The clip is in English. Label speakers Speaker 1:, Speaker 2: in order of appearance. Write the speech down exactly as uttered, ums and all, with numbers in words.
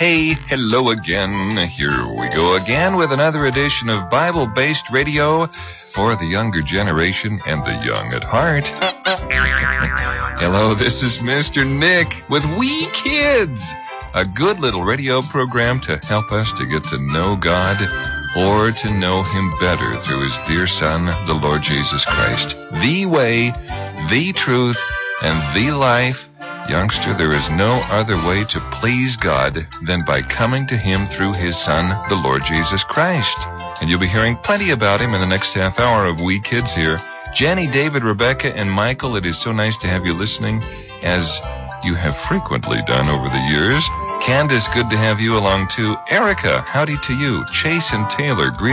Speaker 1: Hey, hello again. Here we go again with another edition of Bible-based radio for the younger generation and the young at heart. Hello, this is Mister Nick with We Kids, a good little radio program to help us to get to know God or to know Him better through His dear Son, the Lord Jesus Christ. The way, the truth, and the life. Youngster, there is no other way to please God than by coming to Him through His Son, the Lord Jesus Christ. And you'll be hearing plenty about Him in the next half hour of We Kids here. Jenny, David, Rebecca, and Michael, it is so nice to have you listening, as you have frequently done over the years. Candace, good to have you along too. Erica, howdy to you. Chase and Taylor, greetings.